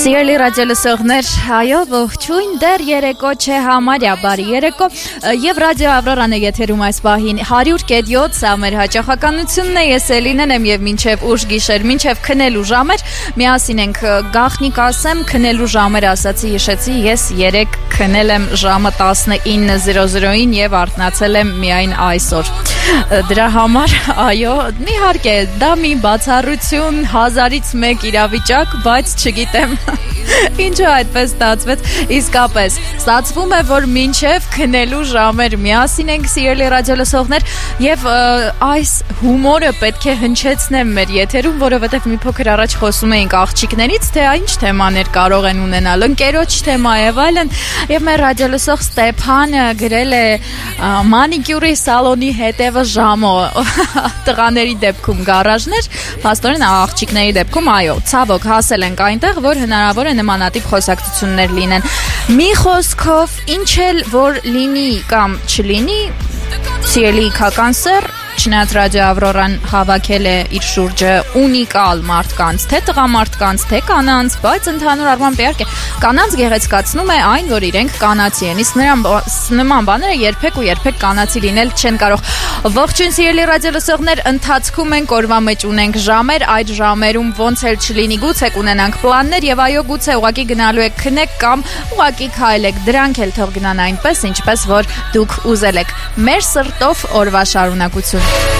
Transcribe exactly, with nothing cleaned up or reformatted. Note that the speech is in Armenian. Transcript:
Սիրելի ռադիոլսողներ, այո, ողջույն, դեռ երեկո չէ, համարյա բարի երեկո, եւ ռադիո Ավրորան է եթերում այս պահին հարյուր կետ յոթ, սա մեր հաճախականությունն է, ես Էլինեն եմ եւ մինչեւ ուշ գիշեր, մինչեւ քնելու ժամեր, միասին ենք գաղտնիք ասեմ, քնելու ժամեր ասացի, հիշեցի, ես երեք քնել եմ ժամը տասնինը զիրո զիրոին եւ արթնացել եմ միայն այսօր։ Դրա համար, այո, իհարկե, դա մի բացառություն, հազարից մեկ իրավիճակ, բայց չգիտեմ ինչու այդպես ստացվեց, իսկապես ստացվում է, որ մինչև քնելու ժամեր միասին ենք, սիրելի ռադիոլսողներ, եւ այս հումորը պետք է հնչեցնեմ մեր եթերում, որովհետեւ մի փոքր առաջ խոսում էինք աղջիկներից, թե ինչ թեմաներ կարող են ունենալ, ընկերոջ թեմա եւ այլն, եւ մեր ռադիոլսող Ստեփանը գրել է մանիկյուրի սալոնի հետևը ժամո, տղաների դեպքում գարաժներ, փաստորեն աղջիկների դեպքում այո, ցավոք հասել ենք այնտեղ, որ հնարավոր է նմանատիպ խոսակցություններ լինեն։ Մի խոսքով, ինչ էլ որ լինի կամ չլինի, սիրելի իքական սեր, չնայած ռադիո Ավրորան հավաքել է իր շուրջը ունիկալ մարդկանց, թե տղամարդկանց, թե կանանց, բայց ընդհանուր առմամբ իհարկե կանանց գեղեցկացնում է այն, որ իրենք կանացի են, իսկ նրան նման բաները երբեք ու երբեք կանացի լինել չեն կարող։ Ողջույն սիրելի ռադիոլսողներ, ընթացքում ենք, օրվա մեջ ունենք ժամեր, այդ ժամերում ոնց էլ չլինի, գուցե կունենանք պլաններ եւ այո, գուցե ուղակի գնալու եք քնեք կամ ուղակի քայլեք, դրանք էլ թող գնան այնպես, ինչպես որ դուք ուզել եք։ Մեր սրտով օրվա շարունակություն։